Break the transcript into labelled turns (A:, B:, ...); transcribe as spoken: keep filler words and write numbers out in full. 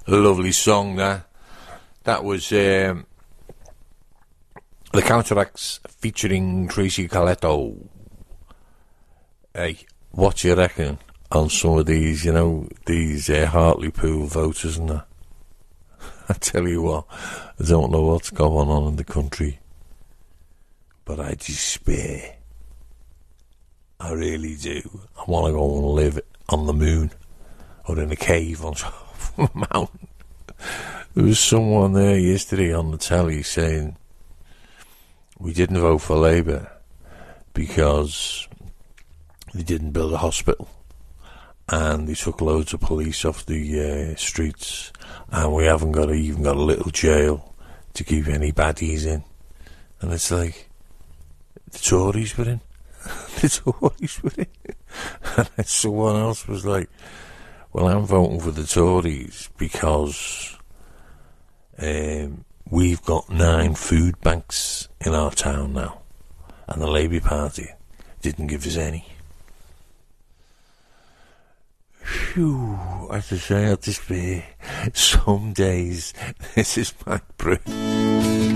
A: Lovely song, that. That was um, the Counteracts featuring Tracy Coletto. Hey, what you reckon on some of these, you know, these uh, Hartlepool voters and that? I tell you what, I don't know what's going on in the country, but I despair. I really do. I want to go and live on the moon or in a cave on top of a mountain. There was someone there yesterday on the telly saying we didn't vote for Labour because they didn't build a hospital and they took loads of police off the uh, streets, and we haven't got a, even got a little jail to keep any baddies in. And it's like, the Tories were in. The Tories were in. And then someone else was like, well, I'm voting for the Tories because um, we've got nine food banks in our town now, and the Labour Party didn't give us any. Phew, I have to say, I despair. Some days, this is my breath.